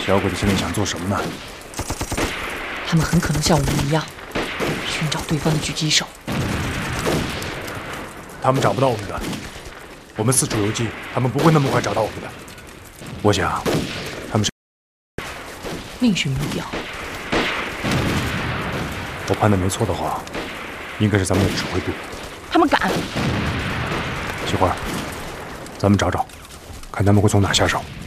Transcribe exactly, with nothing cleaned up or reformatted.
小鬼子现在想做什么呢？ 他们很可能像我们一样，寻找对方的狙击手。 他们找不到我们的，我们四处游击，他们不会那么快找到我们的。我想，他们是另寻目标。 我判断没错的话，应该是咱们的指挥部。 他们敢！ 喜花，咱们找找，看他们会从哪下手。